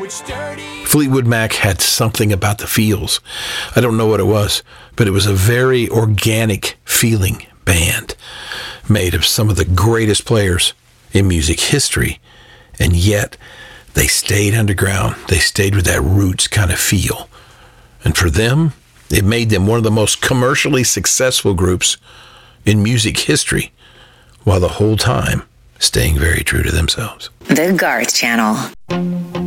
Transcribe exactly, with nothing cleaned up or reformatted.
Fleetwood Mac had something about the feels. I don't know what it was, but it was a very organic feeling band made of some of the greatest players in music history, and yet they stayed underground. They stayed with that roots kind of feel. And for them, it made them one of the most commercially successful groups in music history, while the whole time staying very true to themselves. The Garth Channel.